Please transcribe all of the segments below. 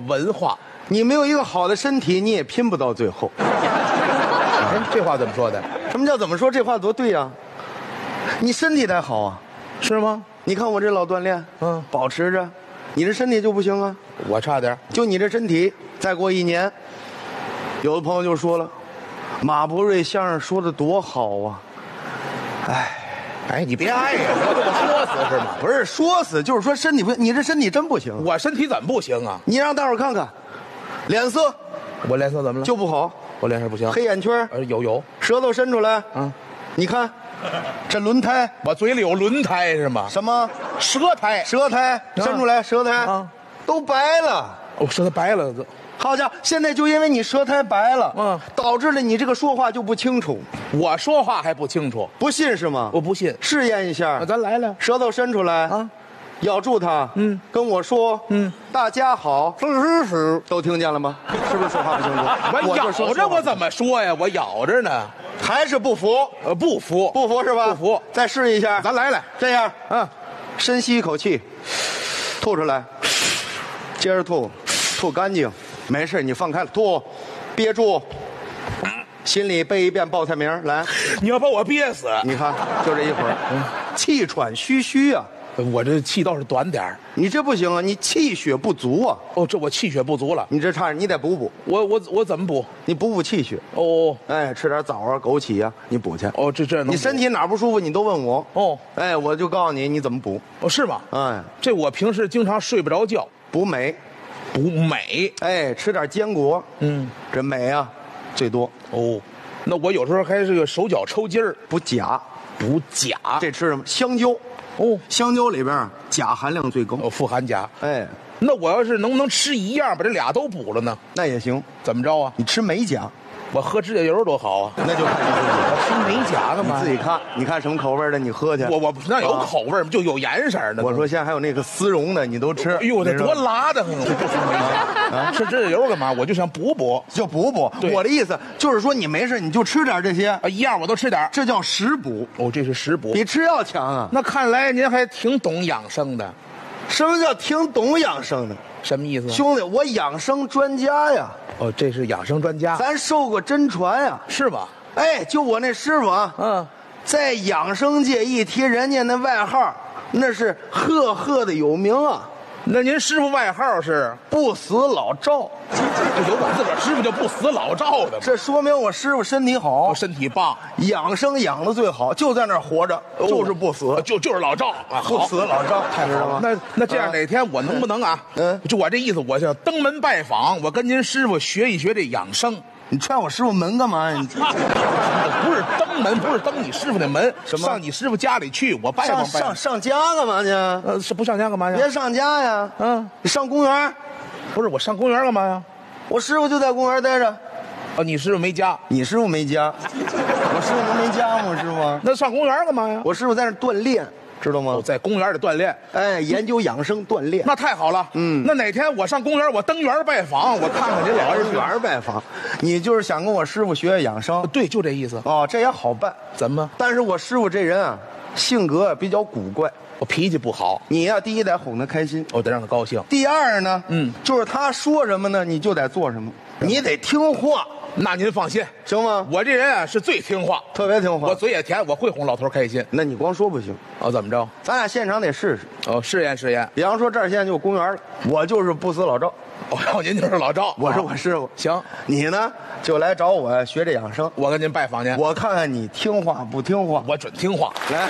文化。 你没有一个好的身体，你也拼不到最后。 哎，这话怎么说的？ 什么叫怎么说？这话多对呀！你身体得好啊， 是吗？ 你看我这老锻炼，保持着，你这身体就不行啊。 我差点。 就你这身体，再过1年，有的朋友就说了，马伯瑞相声说的多好啊！ 哎，你别爱呀，我这么说死是吗？ 不是说死，就是说身体不行，你这身体真不行。 我身体怎么不行啊？ 你让大伙儿看看，脸色我脸色怎么了？ 就不好， 我脸色不行， 黑眼圈， 有， 舌头伸出来，你看，这轮胎， 我嘴里有轮胎是吗？ 什么舌苔伸出来，舌苔都白了。 哦，舌头白了。 好家伙，现在就因为你舌苔白了，导致了你这个说话就不清楚。 我说话还不清楚， 不信是吗？ 我不信， 试验一下。 咱来了， 舌头伸出来咬住它，跟我说，大家好，都听见了吗？是不是说话不清楚？ 我咬着我怎么说呀？我咬着呢， 还是不服？ 不服是吧？ 不服， 再试一下。 咱来了， 这样，深吸一口气，吐出来，接着吐，吐干净。没事，你放开了，吐，憋住，心里背一遍报菜名来。 你要把我憋死！ 你看，就这一会儿，气喘吁吁啊！ 我这气倒是短点儿， 你这不行啊，你气血不足啊！ 哦，这我气血不足了， 你这差，你得补。 我怎么补？ 你补气血。 哦， 哎，吃点枣啊、枸杞啊，你补去。 哦，这你身体哪不舒服，你都问我。 哦， 哎，我就告诉你，你怎么补。 哦，是吗？ 哎， 这我平时经常睡不着觉， 补镁。 补镁， 哎，吃点坚果，这镁啊最多。 哦，那我有时候还是个手脚抽筋儿， 补钾， 补钾。 这吃什么？香蕉。哦，香蕉里边钾含量最高， 富含钾。 哎， 那我要是能不能吃一样，把这俩都补了呢？ 那也行。 怎么着啊？ 你吃镁钾， 我喝指甲油多好啊！ 那就看你自己。 我吃镁钾干嘛？ 你自己看，你看什么口味的，你喝去。 我那有口味就有颜色的。 我说现在还有那个丝绒的，你都吃。 哎呦，这多辣的很！我不吃镁钾，吃指甲油干嘛？我就想补。 就补。我的意思就是说，你没事你就吃点这些一样我都吃点， 这叫食补。 哦，这是食补， 比吃药强啊。 那看来您还挺懂养生的。 什么叫挺懂养生的？ 什么意思？ 兄弟，我养生专家呀。 哦，这是养生专家， 咱受过真传呀， 是吧？ 哎，就我那师傅啊，在养生界一提人家那外号，那是赫赫的有名啊。 那您师傅外号是不死老赵， 有我自个儿师傅就不死老赵的吗？ 这说明我师傅身体好， 身体棒， 养生养的最好，就在那儿活着，就是不死， 就是老赵啊， 不死老赵， 太好了。那这样哪天我能不能啊？就我这意思，我想登门拜访，我跟您师傅学一学这养生。 你踹我师傅门干嘛呀？ 不是登门，不是登你师傅的门，上你师傅家里去，我拜访拜访。 上家干嘛去？ 是不上家干嘛去？ 别上家呀！你上公园。 不是我上公园干嘛呀？ 我师傅就在公园待着。 哦，你师傅没家？ 你师傅没家？我师傅能没家吗？师傅？ 那上公园干嘛呀？ 我师傅在那锻炼。知道吗？ 我在公园里锻炼， 哎，研究养生锻炼， 那太好了。那哪天我上公园，我登园拜访，我看看您老师园拜访，你就是想跟我师傅学养生？ 对，就这意思。 哦，这也好办。 怎么？ 但是我师傅这人啊，性格比较古怪， 我脾气不好。 你呀，第一得哄他开心， 我得让他高兴。 第二呢，就是他说什么呢，你就得做什么，你得听话。 那您放心， 行吗？ 我这人啊是最听话， 特别听话， 我嘴也甜，我会哄老头开心。 那你光说不行哦，怎么着？ 咱俩现场得试试。 哦，试验试验。 比方说这儿现在就有公园了，我就是不死老赵。 哦，您就是老赵， 我是我师傅。 行， 你呢就来找我学这养生， 我跟您拜访去， 我看看你听话不听话。 我准听话。 来，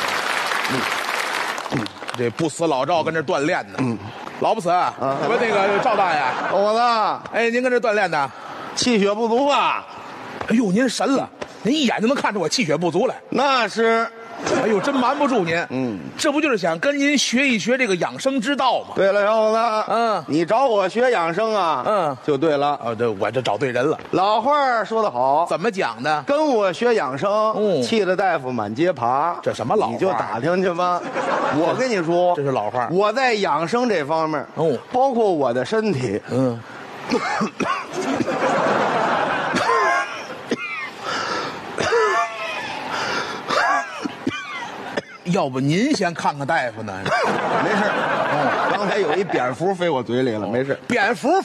这不死老赵跟这锻炼呢。老不死啊！我那个赵大爷， 我呢？ 哎，您跟这锻炼呢？ 气血不足吧？ 哎呦，您神了！您一眼就能看出我气血不足来。 那是。 哎呦，真瞒不住您。这不就是想跟您学一学这个养生之道吗？ 对了，小伙子，你找我学养生啊？就对了。 对，我这找对人了。 老话说得好， 怎么讲的？ 跟我学养生，气得大夫满街爬。 这什么老话？ 你就打听去吧。我跟你说， 这是老话。 我在养生这方面，包括我的身体， 要不您先看看大夫呢？ 没事。刚才有一蝙蝠飞我嘴里了，没事。 蝙蝠